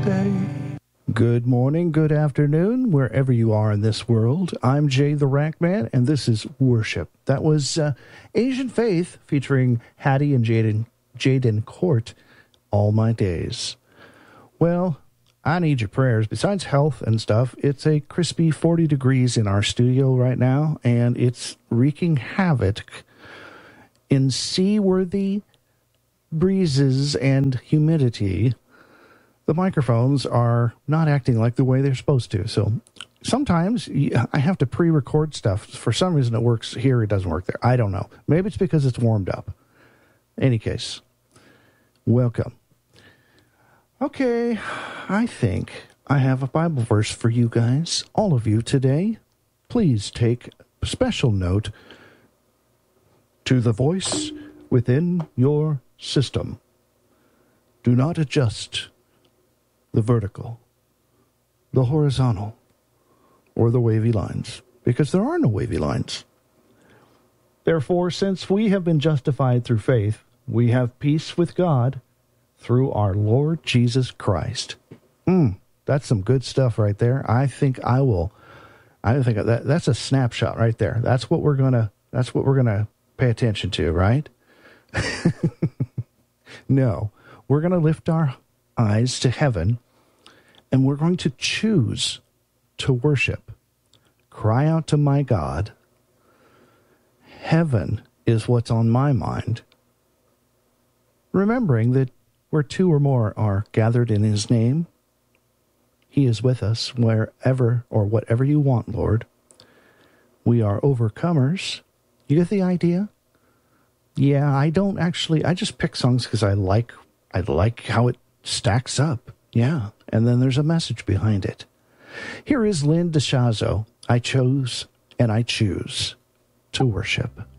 day. Good morning, good afternoon, wherever you are in this world. I'm Jay the Rack Man, and this is Worship. That was Asian Faith featuring Hattie and Jaden Court, All My Days. Well, I need your prayers. Besides health and stuff, it's a crispy 40 degrees in our studio right now, and it's wreaking havoc in seaworthy breezes and humidity. The microphones are not acting like the way they're supposed to. So sometimes I have to pre-record stuff. For some reason it works here, it doesn't work there. I don't know. Maybe it's because it's warmed up. Any case, welcome. Okay, I think I have a Bible verse for you guys, all of you today. Please take special note to the voice within your system. Do not adjust the vertical, the horizontal, or the wavy lines, because there are no wavy lines. Therefore, since we have been justified through faith, we have peace with God through our Lord Jesus Christ. That's some good stuff right there. I think that's a snapshot right there. That's what we're gonna pay attention to, right? No, we're gonna lift our eyes to heaven, and we're going to choose to worship. Cry out to my God. Heaven is what's on my mind. Remembering that where two or more are gathered in his name, he is with us wherever or whatever you want, Lord. We are overcomers. You get the idea? Yeah, I just pick songs because I like how it stacks up. Yeah, and then there's a message behind it. Here is Lynn DeShazo. I chose and I choose to worship.